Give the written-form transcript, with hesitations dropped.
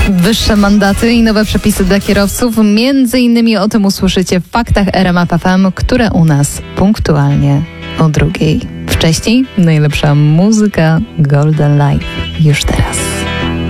Wyższe mandaty i nowe przepisy dla kierowców. Między innymi o tym usłyszycie w faktach RMF FM, które u nas punktualnie o 2:00. Wcześniej najlepsza muzyka Golden Life. Już teraz.